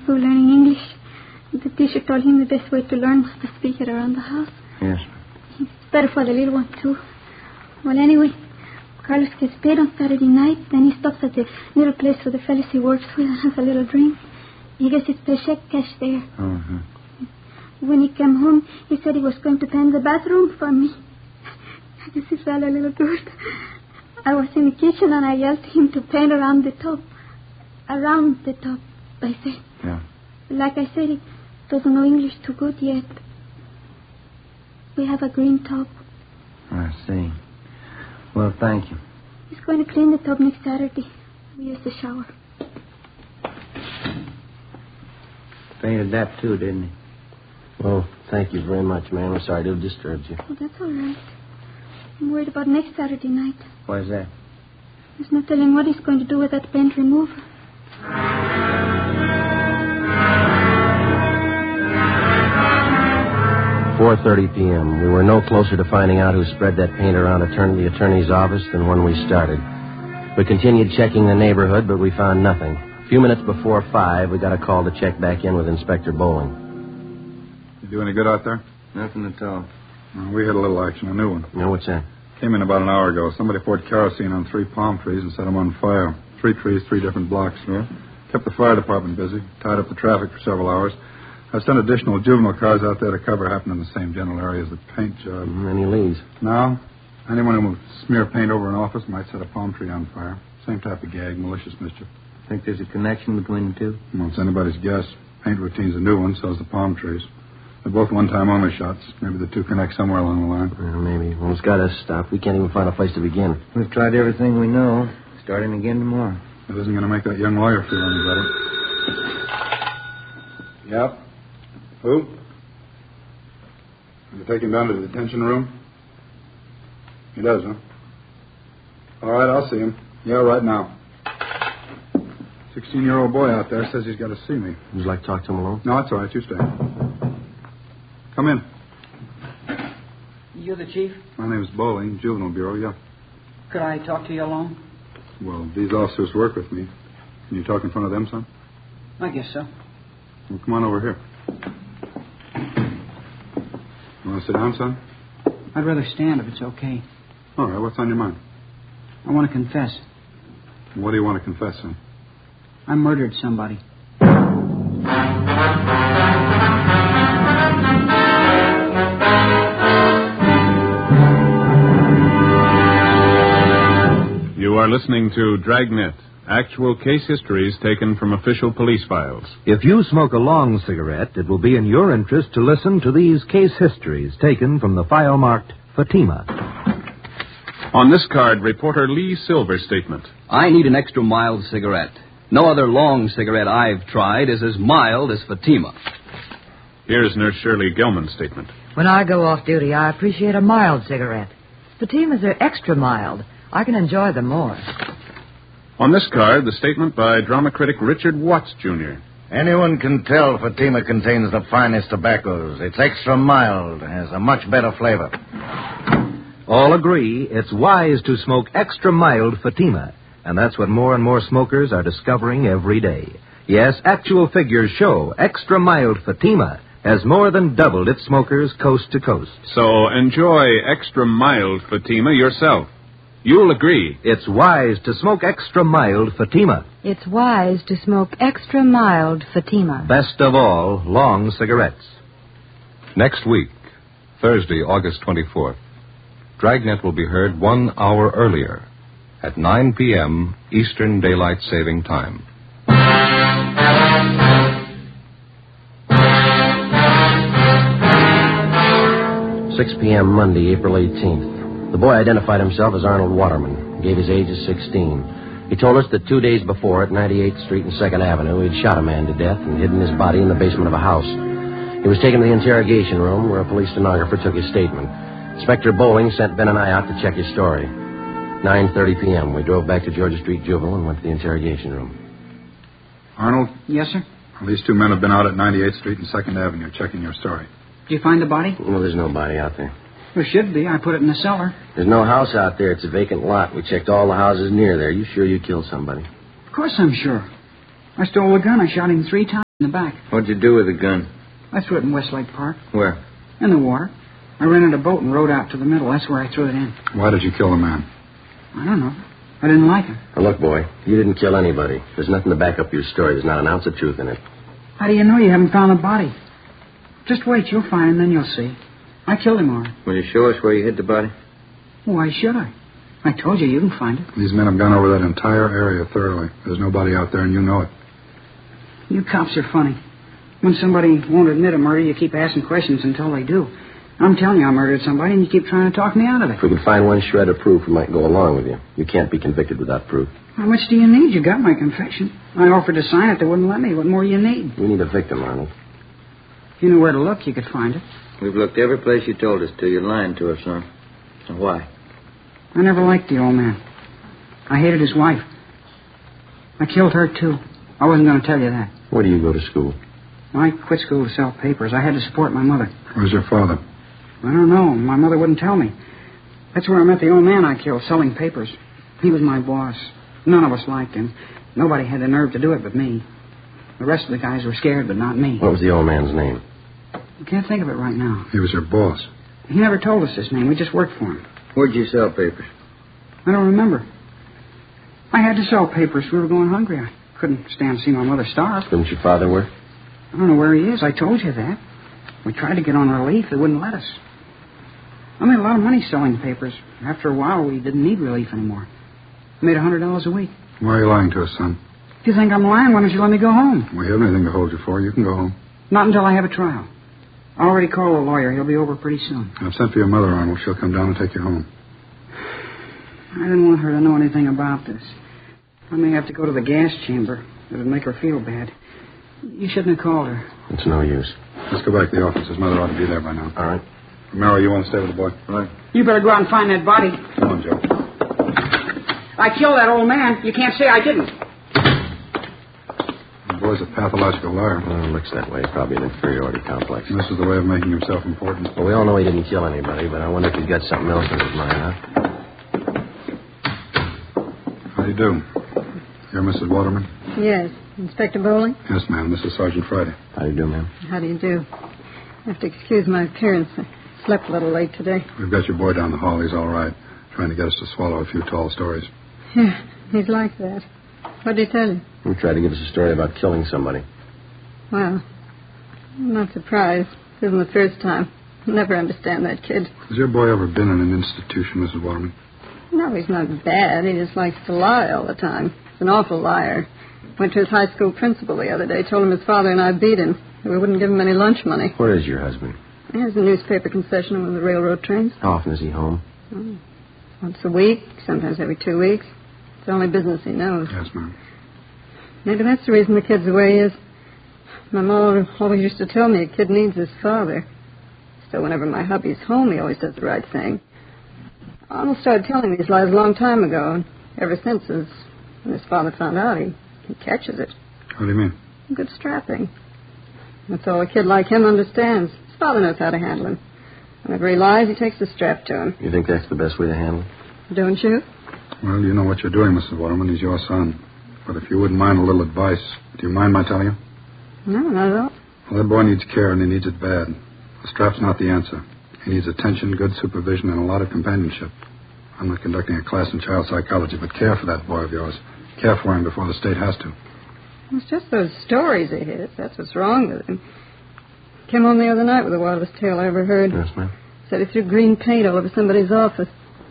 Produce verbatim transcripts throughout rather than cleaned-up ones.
school learning English. The teacher told him the best way to learn was to speak it around the house. Yes. It's better for the little one, too. Well, anyway, Carlos gets paid on Saturday night. Then he stops at the little place where the fellas he works with and has a little drink. He gets his paycheck cash there. Uh-huh. When he came home, he said he was going to paint the bathroom for me. I guess he felt a little good. I was in the kitchen and I yelled to him to paint around the top. Around the top, I said. Yeah. Like I said, he doesn't know English too good yet. We have a green tub. I see. Well, thank you. He's going to clean the tub next Saturday. We use the shower. Painted that, too, didn't he? Well, thank you very much, ma'am. I'm sorry to have disturbed you. Oh, that's all right. I'm worried about next Saturday night. Why is that? There's no telling what he's going to do with that paint remover. four thirty p.m. We were no closer to finding out who spread that paint around attorney, the attorney's office than when we started. We continued checking the neighborhood, but we found nothing. A few minutes before five, we got a call to check back in with Inspector Bowling. You do any good out there? Nothing at all. Well, we had a little action, a new one. No, what's that? Came in about an hour ago. Somebody poured kerosene on three palm trees and set them on fire. Three trees, three different blocks. Yeah? Kept the fire department busy. Tied up the traffic for several hours. I sent additional juvenile cars out there to cover happened in the same general area as the paint job. Mm, any leads? Now, anyone who would smear paint over an office might set a palm tree on fire. Same type of gag, malicious mischief. Think there's a connection between the two? Well, it's anybody's guess. Paint routine's a new one, so's the palm trees. They're both one-time only shots. Maybe the two connect somewhere along the line. Well, maybe. Well, it's got us stopped. We can't even find a place to begin. We've tried everything we know. Starting again tomorrow. That isn't going to make that young lawyer feel any better. Yep. Who? You take him down to the detention room? He does, huh? All right, I'll see him. Yeah, right now. Sixteen-year-old boy out there says he's got to see me. Would you like to talk to him alone? No, that's all right. You stay. Come in. You're the chief? My name's Bowling, Juvenile Bureau, yeah. Could I talk to you alone? Well, these officers work with me. Can you talk in front of them, son? I guess so. Well, come on over here. You want to sit down, son? I'd rather stand if it's okay. All right, what's on your mind? I want to confess. What do you want to confess, son? I murdered somebody. You are listening to Dragnet, actual case histories taken from official police files. If you smoke a long cigarette, it will be in your interest to listen to these case histories taken from the file marked Fatima. On this card, reporter Lee Silver's statement. I need an extra mild cigarette. No other long cigarette I've tried is as mild as Fatima. Here's Nurse Shirley Gilman's statement. When I go off duty, I appreciate a mild cigarette. Fatimas are extra mild. I can enjoy them more. On this card, the statement by drama critic Richard Watts, Junior Anyone can tell Fatima contains the finest tobaccos. It's extra mild and has a much better flavor. All agree it's wise to smoke extra mild Fatima, and that's what more and more smokers are discovering every day. Yes, actual figures show extra mild Fatima has more than doubled its smokers coast to coast. So enjoy extra mild Fatima yourself. You'll agree. It's wise to smoke extra mild Fatima. It's wise to smoke extra mild Fatima. Best of all, long cigarettes. Next week, Thursday, August twenty-fourth, Dragnet will be heard one hour earlier at nine p.m. Eastern Daylight Saving Time. six p.m. Monday, April eighteenth. The boy identified himself as Arnold Waterman, gave his age as sixteen. He told us that two days before at ninety-eighth Street and second Avenue, he'd shot a man to death and hidden his body in the basement of a house. He was taken to the interrogation room where a police stenographer took his statement. Inspector Bowling sent Ben and I out to check his story. nine thirty p.m. We drove back to Georgia Street Juvenile and went to the interrogation room. Arnold? Yes, sir? Well, these two men have been out at ninety-eighth Street and second Avenue checking your story. Did you find the body? Well, there's no body out there. There should be. I put it in the cellar. There's no house out there. It's a vacant lot. We checked all the houses near there. You sure you killed somebody? Of course I'm sure. I stole a gun. I shot him three times. in the back. What'd you do with the gun? I threw it in Westlake Park. Where? In the water. I rented a boat and rowed out to the middle. That's where I threw it in. Why did you kill the man? I don't know. I didn't like him. Now, look, boy, you didn't kill anybody. There's nothing to back up your story. There's not an ounce of truth in it. How do you know you haven't found the body? Just wait. You'll find him, then you'll see. I killed him, all right. Will you show us where you hid the body? Why should I? I told you you can find it. These men have gone over that entire area thoroughly. There's nobody out there, and you know it. You cops are funny. When somebody won't admit a murder, you keep asking questions until they do. I'm telling you I murdered somebody, and you keep trying to talk me out of it. If we could find one shred of proof, we might go along with you. You can't be convicted without proof. How much do you need? You got my confession. I offered to sign it. They wouldn't let me. What more do you need? We need a victim, Arnold. If you knew where to look, you could find it. We've looked every place you told us to. You're lying to us, son. So why? I never liked the old man. I hated his wife. I killed her, too. I wasn't going to tell you that. Where do you go to school? I quit school to sell papers. I had to support my mother. Where's your father? I don't know. My mother wouldn't tell me. That's where I met the old man I killed, selling papers. He was my boss. None of us liked him. Nobody had the nerve to do it but me. The rest of the guys were scared, but not me. What was the old man's name? I can't think of it right now. He was your boss. He never told us his name. We just worked for him. Where'd you sell papers? I don't remember. I had to sell papers. We were going hungry. I couldn't stand to see my mother starve. Didn't your father work? I don't know where he is. I told you that. We tried to get on relief. They wouldn't let us. I made a lot of money selling papers. After a while, we didn't need relief anymore. I made one hundred dollars a week. Why are you lying to us, son? If you think I'm lying, why don't you let me go home? We haven't anything to hold you for. You can go home. Not until I have a trial. I already called a lawyer. He'll be over pretty soon. I've sent for your mother, Arnold. She'll come down and take you home. I didn't want her to know anything about this. I may have to go to the gas chamber. It would make her feel bad. You shouldn't have called her. It's no use. Let's go back to the office. His mother ought to be there by now. All right. Romero, you want to stay with the boy? All right. You better go out and find that body. Come on, Joe. I killed that old man. You can't say I didn't. The boy's a pathological liar. Well, it looks that way. Probably an inferiority complex. And this is the way of making himself important. Well, we all know he didn't kill anybody, but I wonder if he's got something else in his mind, huh? How do you do? You're Missus Waterman? Yes. Inspector Bowling? Yes, ma'am. This is Sergeant Friday. How do you do, ma'am? How do you do? I have to excuse my appearance. I slept a little late today. We've got your boy down the hall. He's all right. Trying to get us to swallow a few tall stories. Yeah, he's like that. What did he tell you? He tried to give us a story about killing somebody. Well, I'm not surprised. This isn't the first time. I'll never understand that kid. Has your boy ever been in an institution, Missus Waterman? No, he's not bad. He just likes to lie all the time. He's an awful liar. Went to his high school principal the other day, told him his father and I beat him. We wouldn't give him any lunch money. Where is your husband? He has a newspaper concession on one of the railroad trains. How often is he home? Oh, once a week, sometimes every two weeks. It's the only business he knows. Yes, ma'am. Maybe that's the reason the kid's the way he is. My mom always used to tell me a kid needs his father. So whenever my hubby's home, he always does the right thing. Arnold started telling me these lies a long time ago, and ever since, his, when his father found out, he, he catches it. What do you mean? Good strapping. That's all a kid like him understands. His father knows how to handle him. Whenever he lies, he takes the strap to him. You think that's the best way to handle it? Don't you? Well, you know what you're doing, Missus Waterman. He's your son. But if you wouldn't mind a little advice, do you mind my telling you? No, not at all. Well, that boy needs care, and he needs it bad. The strap's not the answer. He needs attention, good supervision, and a lot of companionship. I'm not conducting a class in child psychology, but care for that boy of yours. Care for him before the state has to. It's just those stories he hears. That's what's wrong with him. Came home the other night with the wildest tale I ever heard. Yes, ma'am. Said he threw green paint all over somebody's office.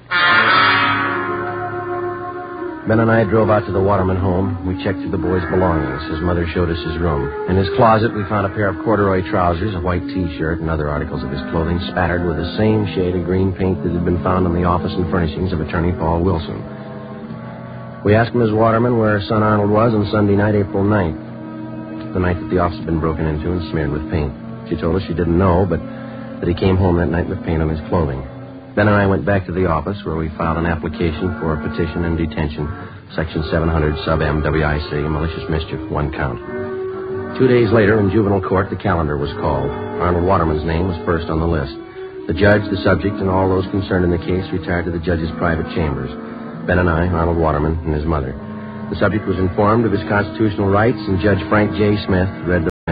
Ben and I drove out to the Waterman home. We checked through the boy's belongings. His mother showed us his room. In his closet, we found a pair of corduroy trousers, a white T-shirt, and other articles of his clothing spattered with the same shade of green paint that had been found in the office and furnishings of Attorney Paul Wilson. We asked Miz Waterman where her son Arnold was on Sunday night, April ninth, the night that the office had been broken into and smeared with paint. She told us she didn't know, but that he came home that night with paint on his clothing. Ben and I went back to the office where we filed an application for a petition and detention, Section seven hundred, sub M, W I C, malicious mischief, one count. Two days later, in juvenile court, the calendar was called. Arnold Waterman's name was first on the list. The judge, the subject, and all those concerned in the case retired to the judge's private chambers. Ben and I, Arnold Waterman, and his mother. The subject was informed of his constitutional rights, and Judge Frank J. Smith read the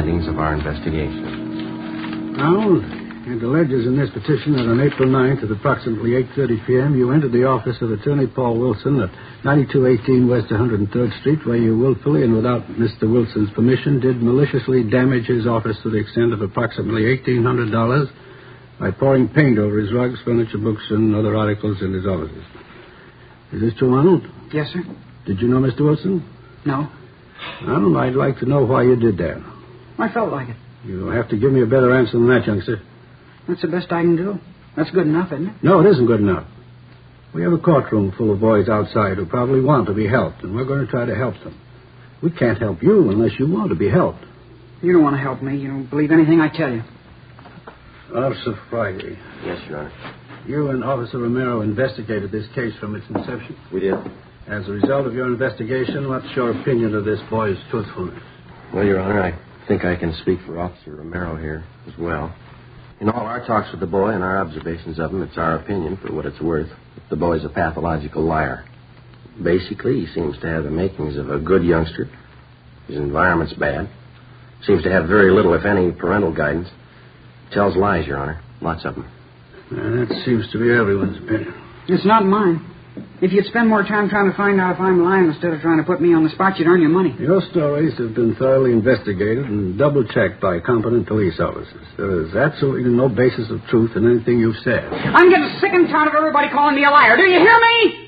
findings of our investigation. Arnold, it alleges in this petition that on April ninth at approximately eight thirty p.m. you entered the office of Attorney Paul Wilson at ninety-two eighteen West one hundred third Street, where you willfully and without Mister Wilson's permission did maliciously damage his office to the extent of approximately eighteen hundred dollars by pouring paint over his rugs, furniture, books, and other articles in his offices. Is this true, Arnold? Yes, sir. Did you know Mister Wilson? No. Arnold, I'd like to know why you did that. I felt like it. You'll have to give me a better answer than that, youngster. That's the best I can do. That's good enough, isn't it? No, it isn't good enough. We have a courtroom full of boys outside who probably want to be helped, and we're going to try to help them. We can't help you unless you want to be helped. You don't want to help me. You don't believe anything I tell you. Officer Friday. Yes, Your Honor. You and Officer Romero investigated this case from its inception. We did. As a result of your investigation, what's your opinion of this boy's truthfulness? Well, Your Honor, I think I can speak for Officer Romero here as well. In all our talks with the boy and our observations of him, it's our opinion, for what it's worth, that the boy's a pathological liar. Basically, he seems to have the makings of a good youngster. His environment's bad. Seems to have very little, if any, parental guidance. Tells lies, Your Honor. Lots of them. Uh, that seems to be everyone's opinion. It's not mine. If you'd spend more time trying to find out if I'm lying instead of trying to put me on the spot, you'd earn your money. Your stories have been thoroughly investigated and double-checked by competent police officers. There is absolutely no basis of truth in anything you've said. I'm getting sick and tired of everybody calling me a liar. Do you hear me?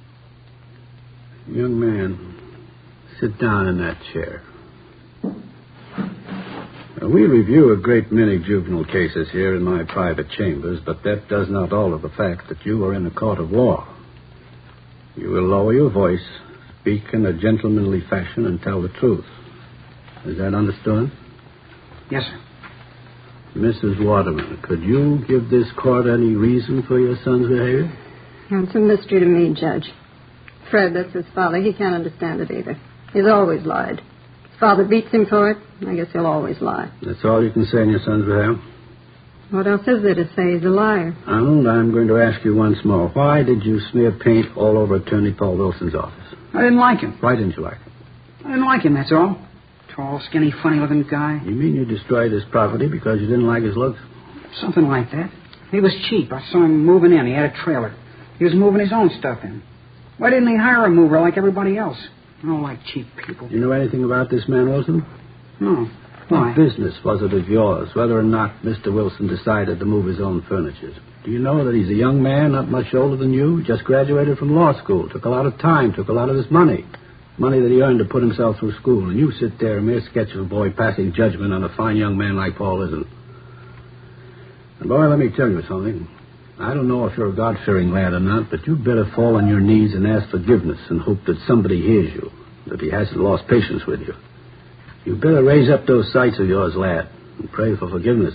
Young man, sit down in that chair. Now, we review a great many juvenile cases here in my private chambers, but that does not alter the fact that you are in a court of law. You will lower your voice, speak in a gentlemanly fashion, and tell the truth. Is that understood? Yes, sir. Missus Waterman, could you give this court any reason for your son's behavior? It's a mystery to me, Judge. Fred, that's his father. He can't understand it either. He's always lied. His father beats him for it. I guess he'll always lie. That's all you can say in your son's behalf? What else is there to say? He's a liar. Arnold, I'm going to ask you once more. Why did you smear paint all over Attorney Paul Wilson's office? I didn't like him. Why didn't you like him? I didn't like him, that's all. Tall, skinny, funny-looking guy. You mean you destroyed his property because you didn't like his looks? Something like that. He was cheap. I saw him moving in. He had a trailer. He was moving his own stuff in. Why didn't he hire a mover like everybody else? I don't like cheap people. Do you know anything about this man, Wilson? No. Why? What business was it of yours, whether or not Mister Wilson decided to move his own furniture? Do you know that he's a young man, not much older than you, just graduated from law school, took a lot of time, took a lot of his money, money that he earned to put himself through school, and you sit there, a mere sketch of a boy passing judgment on a fine young man like Paul isn't. And boy, let me tell you something. I don't know if you're a God-fearing lad or not, but you'd better fall on your knees and ask forgiveness and hope that somebody hears you, that he hasn't lost patience with you. You better raise up those sights of yours, lad, and pray for forgiveness.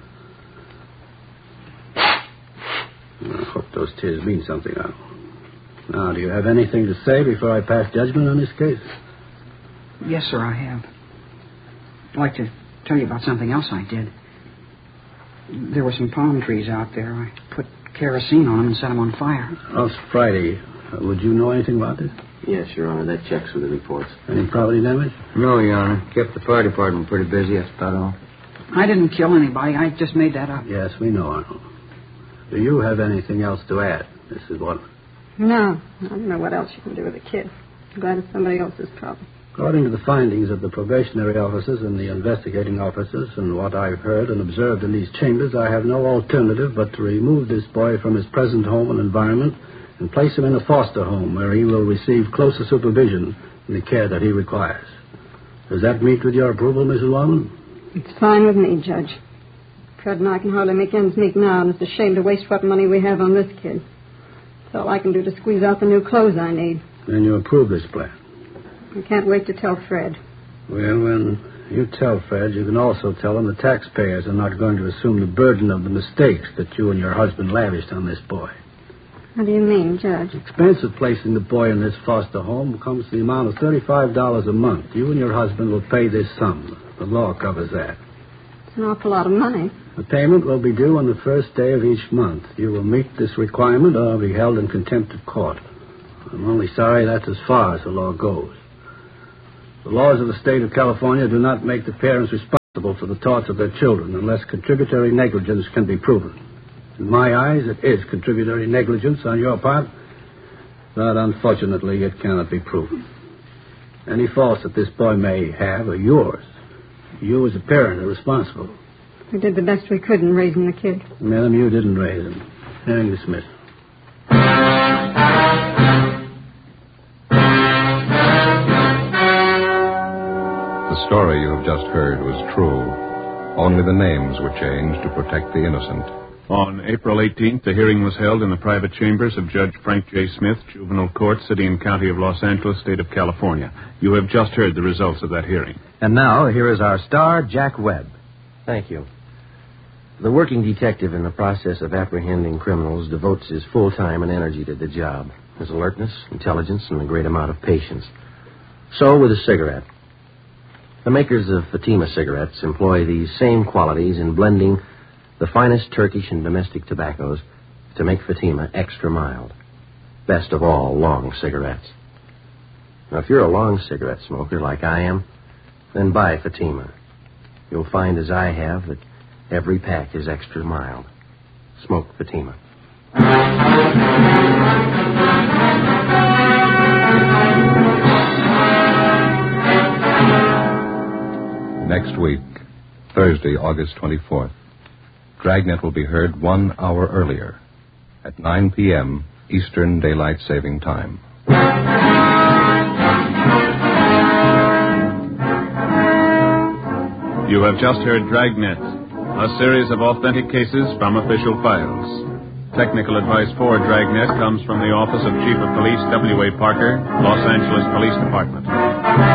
I hope those tears mean something, Arnold. Now, do you have anything to say before I pass judgment on this case? Yes, sir, I have. I'd like to tell you about something else I did. There were some palm trees out there. I put kerosene on them and set them on fire. Last Friday, uh, would you know anything about this? Yes, Your Honor. That checks with the reports. Any property damage? No, Your Honor. Kept the fire department pretty busy. That's about all. I didn't kill anybody. I just made that up. Yes, we know, Arnold. Do you have anything else to add, Missus Waterman? No. I don't know what else you can do with a kid. I'm glad it's somebody else's problem. According to the findings of the probationary officers and the investigating officers and what I've heard and observed in these chambers, I have no alternative but to remove this boy from his present home and environment and place him in a foster home where he will receive closer supervision and the care that he requires. Does that meet with your approval, Missus Waterman? It's fine with me, Judge. Fred and I can hardly make ends meet now, and it's a shame to waste what money we have on this kid. It's all I can do to squeeze out the new clothes I need. Then you approve this plan? I can't wait to tell Fred. Well, when you tell Fred, you can also tell him the taxpayers are not going to assume the burden of the mistakes that you and your husband lavished on this boy. What do you mean, Judge? The expense of placing the boy in this foster home comes to the amount of thirty-five dollars a month. You and your husband will pay this sum. The law covers that. It's an awful lot of money. The payment will be due on the first day of each month. You will meet this requirement or be held in contempt of court. I'm only sorry that's as far as the law goes. The laws of the state of California do not make the parents responsible responsible for the thoughts of their children unless contributory negligence can be proven. In my eyes, it is contributory negligence on your part, but unfortunately it cannot be proven. Any faults that this boy may have are yours. You as a parent are responsible. We did the best we could in raising the kid. Madam, you didn't raise him. Hearing dismissed. The story you have just heard was true. Only the names were changed to protect the innocent. On April eighteenth, the hearing was held in the private chambers of Judge Frank J. Smith, Juvenile Court, City and County of Los Angeles, State of California. You have just heard the results of that hearing. And now, here is our star, Jack Webb. Thank you. The working detective in the process of apprehending criminals devotes his full time and energy to the job. His alertness, intelligence, and a great amount of patience. So with a cigarette. The makers of Fatima cigarettes employ these same qualities in blending the finest Turkish and domestic tobaccos to make Fatima extra mild. Best of all, long cigarettes. Now, if you're a long cigarette smoker like I am, then buy Fatima. You'll find, as I have, that every pack is extra mild. Smoke Fatima. Next week, Thursday, August twenty-fourth, Dragnet will be heard one hour earlier at nine p.m. Eastern Daylight Saving Time. You have just heard Dragnet, a series of authentic cases from official files. Technical advice for Dragnet comes from the Office of Chief of Police W A. Parker, Los Angeles Police Department.